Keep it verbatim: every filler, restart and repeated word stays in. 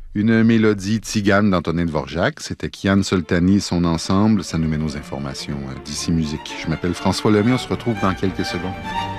Une mélodie tzigane d'Antonin Dvorak. C'était Kian Soltani et son ensemble. Ça nous mène aux informations euh, d'ici musique. Je m'appelle François Lemay. On se retrouve dans quelques secondes.